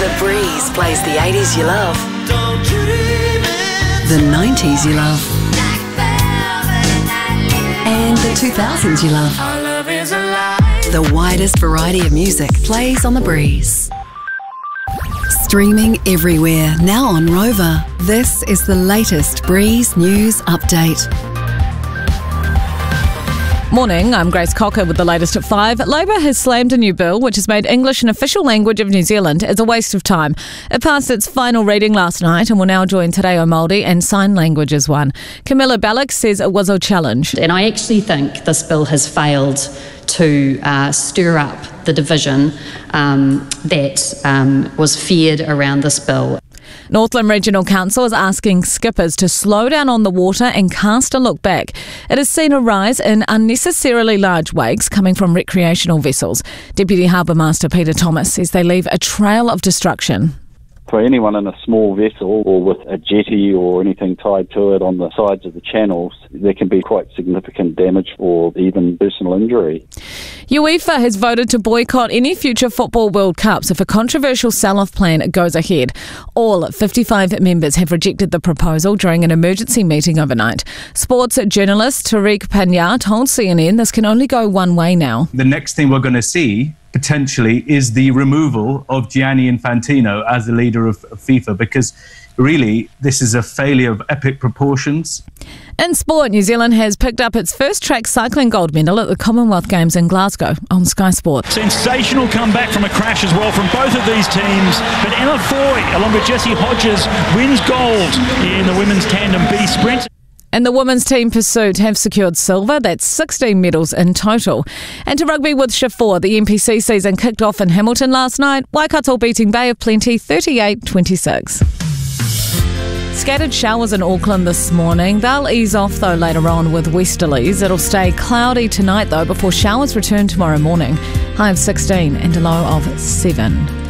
The Breeze plays the 80s you love, the 90s you love, and the 2000s you love. The widest variety of music plays on The Breeze. Streaming everywhere, now on Rover. This is the latest Breeze News Update. Morning, I'm Grace Cocker with the latest at 5. Labour has slammed a new bill which has made English an official language of New Zealand as a waste of time. It passed its final reading last night and will now join Te Reo Māori and Sign Language as one. Camilla Bellick says it was a challenge. And I actually think this bill has failed to stir up the division that was feared around this bill. Northland Regional Council is asking skippers to slow down on the water and cast a look back. It has seen a rise in unnecessarily large wakes coming from recreational vessels. Deputy Harbour Master Peter Thomas says they leave a trail of destruction. For anyone in a small vessel or with a jetty or anything tied to it on the sides of the channels, there can be quite significant damage or even personal injury. UEFA has voted to boycott any future Football World Cups if a controversial sell-off plan goes ahead. All 55 members have rejected the proposal during an emergency meeting overnight. Sports journalist Tariq Panya told CNN this can only go one way now. The next thing we're going to see potentially is the removal of Gianni Infantino as the leader of FIFA, because really this is a failure of epic proportions. In sport, New Zealand has picked up its first track cycling gold medal at the Commonwealth Games in Glasgow on Sky Sport. Sensational comeback from a crash as well from both of these teams, but Emma Foy along with Jessie Hodges wins gold in the women's tandem B sprint. And the women's team pursuit have secured silver. That's 16 medals in total. And to rugby with Shifor, the NPC season kicked off in Hamilton last night. Waikato beating Bay of Plenty 38-26. Scattered showers in Auckland this morning. They'll ease off though later on with westerlies. It'll stay cloudy tonight though before showers return tomorrow morning. High of 16 and a low of 7.